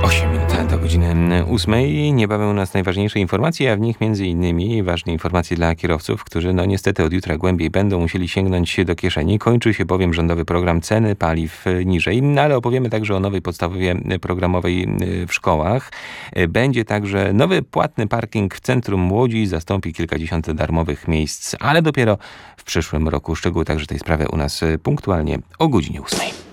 8 minut do godziny 8. Niebawem u nas najważniejsze informacje, a w nich m.in. ważne informacje dla kierowców, którzy niestety od jutra głębiej będą musieli sięgnąć do kieszeni. Kończy się bowiem rządowy program ceny paliw niżej, ale opowiemy także o nowej podstawie programowej w szkołach. Będzie także nowy płatny parking w centrum Łodzi, zastąpi kilkadziesiąt darmowych miejsc, ale dopiero w przyszłym roku. Szczegóły także tej sprawy u nas punktualnie o godzinie 8.